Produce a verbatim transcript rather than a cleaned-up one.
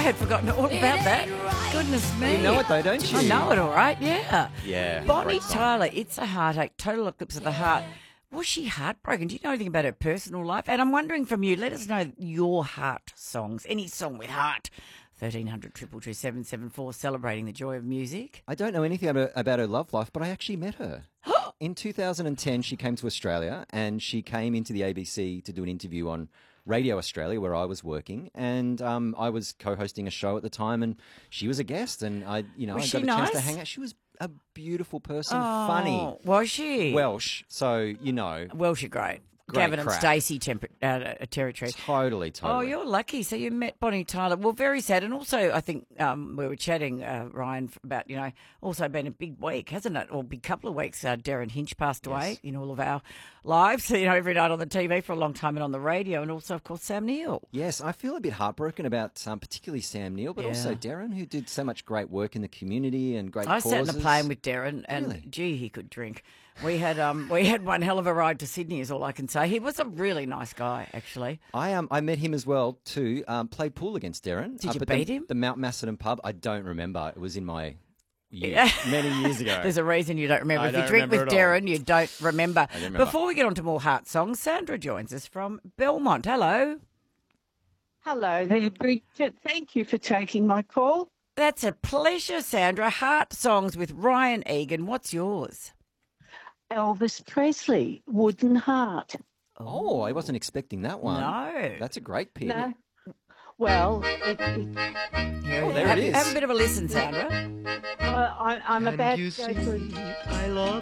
had forgotten all about that. Goodness me. You know it though, don't you? I know it all right, yeah. Yeah. Bonnie great song. Tyler, It's a Heartache, Total Eclipse of the Heart. Was she heartbroken? Do you know anything about her personal life? And I'm wondering from you, let us know your heart songs, any song with heart. thirteen hundred, two two two, seven seven four, celebrating the joy of music. I don't know anything about, about her love life, but I actually met her. In two thousand ten, she came to Australia and she came into the A B C to do an interview on Radio Australia, where I was working, and um, I was co-hosting a show at the time, and she was a guest, and I, you know, Was I she got a chance to nice? hang out. She was a beautiful person, Oh, funny, was she? Welsh, so you know, Welsh are great. Great Gavin and crack. Stacey temper- uh, uh, territory. totally, totally. Oh, you're lucky. So you met Bonnie Tyler. Well, very sad. And also, I think um, we were chatting, uh, Ryan, about, you know, also been a big week, hasn't it? Or big couple of weeks. Uh, Darren Hinch passed away Yes. in all of our lives, you know, every night on the T V for a long time and on the radio. And also, of course, Sam Neill. Yes, I feel a bit heartbroken about um, particularly Sam Neill, but also Yeah. Darren, who did so much great work in the community and great I causes. sat in a plane with Darren, and Really? gee, he could drink. We had um, we had one hell of a ride to Sydney, is all I can say. He was a really nice guy, actually. I um I met him as well too. Um, played pool against Darren. Did up you at beat the, him? The Mount Macedon pub. I don't remember. It was in my youth, Yeah. many years ago. There's a reason you don't remember. I if you don't drink with remember at all. Darren, you don't remember. I don't remember. Before we get on to more heart songs, Sandra joins us from Belmont. Hello. Hello there, Bridget. Thank you for taking my call. That's a pleasure, Sandra. Heart songs with Ryan Egan. What's yours? Elvis Presley, Wooden Heart. Oh, I wasn't expecting that one. No. That's a great pick. No. Well, it, it, Here, Oh, there have, it is. Have a bit of a listen, Sandra. uh, I, I'm And about you to go see, through. I love